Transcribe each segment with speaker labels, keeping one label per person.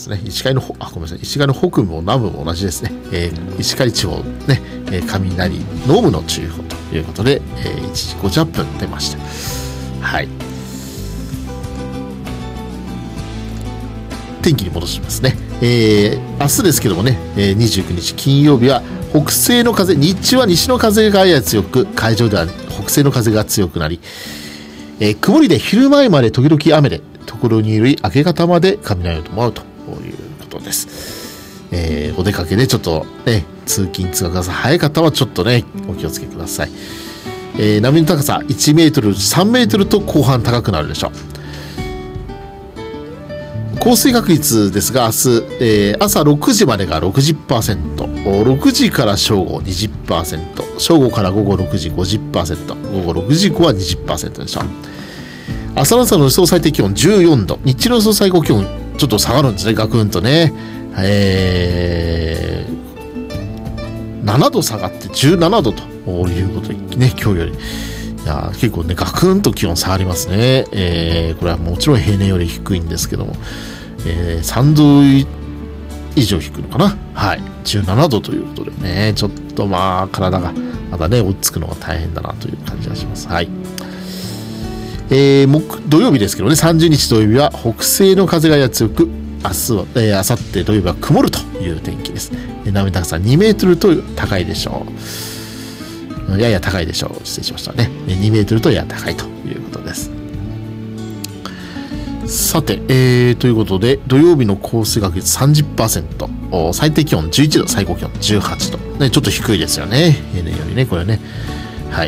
Speaker 1: ですね。石狩のごめんなさい、石狩の北部も南部も同じですね。石狩地方ね、雷濃霧の注意報ということで、1時58分出ました。はい。天気に戻しますね。明日ですけどもね、29日金曜日は北西の風、日中は西の風がやや強く、海上では北西の風が強くなり、曇りで昼前まで時々雨で、ところにより明け方まで雷を伴うということです。お出かけでちょっとね、通勤通学が早い方はちょっとね、お気をつけください。波の高さ1メートル、3メートルと後半高くなるでしょう。降水確率ですが、明日、朝6時までが 60%、6時から正午 20%、正午から午後6時 50%、午後6時以降は 20% でしょう。朝の予想最低気温14度、日中の予想最高気温ちょっと下がるんですね、ガクンとね。7度下がって17度ということでね、今日より。いや結構ね、ガクンと気温下がりますね。これはもちろん平年より低いんですけども、3度以上低いのかな。はい。17度ということでね、ちょっとまあ、体がまだね、追いつくのが大変だなという感じがします。はい。土曜日ですけどね、30日土曜日は北西の風がやや強く、明日は、明後日土曜日は曇るという天気です。波の高さ2メートルと高いでしょう。やや高いでしょう。失礼しましたね。2メートルとやや高いということです。さて、ということで、土曜日の降水確率 30%、最低気温11度、最高気温18度。ね、ちょっと低いですよね。平年よりね、これね。はい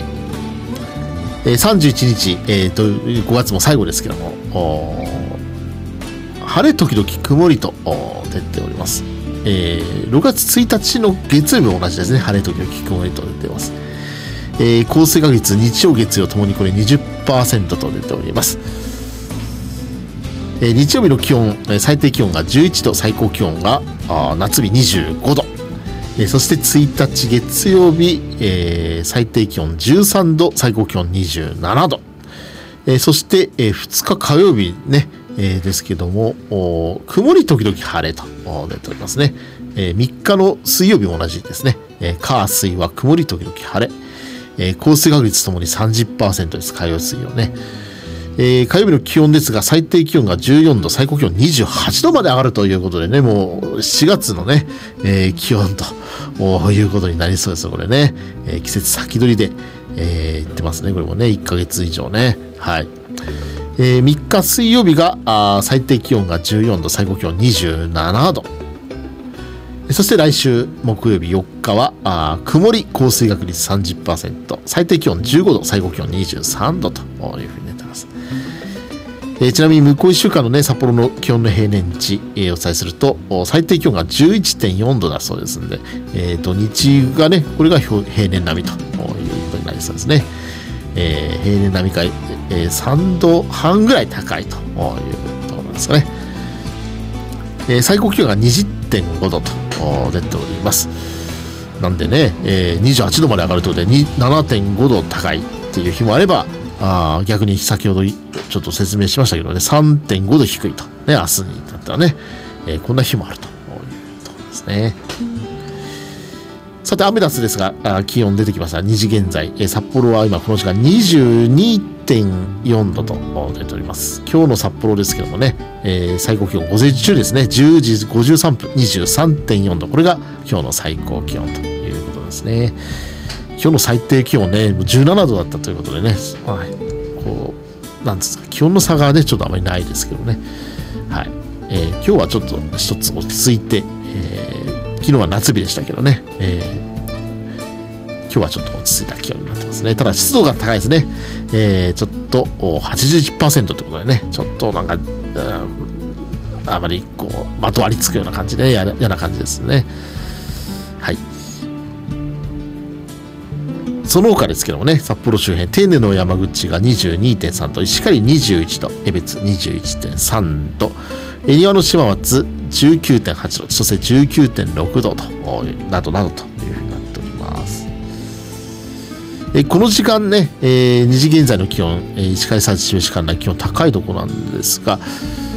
Speaker 1: 。31日、5月も最後ですけども、晴れ時々曇りと出ております。6月1日の月曜日も同じですね。晴れ時々曇りと出ています。降水確率日曜月曜ともにこれ 20% と出ております。日曜日の気温、最低気温が11度、最高気温が夏日25度。そして1日月曜日、最低気温13度、最高気温27度。そして、2日火曜日ね、ですけども、曇り時々晴れと出ておりますね。3日の水曜日も同じですね。火水は曇り時々晴れ。降水確率ともに 30% です。火曜水曜ね。火曜日の気温ですが、最低気温が14度、最高気温28度まで上がるということでね、もう4月のね、気温ということになりそうですよ、これね。季節先取りで、言ってますね、これもね、1ヶ月以上ね。はい。3日水曜日が最低気温が14度、最高気温27度。そして来週木曜日4日は曇り、降水確率 30%、最低気温15度、最高気温23度というふうになっています。ちなみに向こう1週間のね、札幌の気温の平年値、お伝えすると、最低気温が 11.4 度だそうですので、土日がね、これが平年並みということになりそうですね。平年並みか、3度半ぐらい高いというところなんですかね。最高気温が 20.5 度と出ております。なんでね、28度まで上がるということで 7.5 度高いっていう日もあれば、逆に先ほどちょっと説明しましたけどね、 3.5 度低いと、ね、明日になったらね、こんな日もあるというところですね。さてアメダスですが、気温出てきました。2時現在、札幌は今この時間 22.4 度と出ております。今日の札幌ですけどもね、最高気温午前中ですね、10時53分 23.4 度、これが今日の最高気温ということですね。今日の最低気温ね、17度だったということでね、はい、こうなんですか、気温の差がねちょっとあまりないですけどね。はい。今日はちょっと一つ落ち着いて、昨日は夏日でしたけどね、今日はちょっと落ち着いた気温になってますね。ただ湿度が高いですね。ちょっと 81% ということでね、ちょっとなんか、あまりこうまとわりつくような感じで嫌な感じですね。はい。その他ですけどもね、札幌周辺、天然の山口が 22.3 度、石狩21度、江別 21.3 度、恵庭の島松 19.8 度、そして 19.6 度となどなどというふうになっております。この時間ね、2時現在の気温、石狩山地示館内気温高いところなんですが、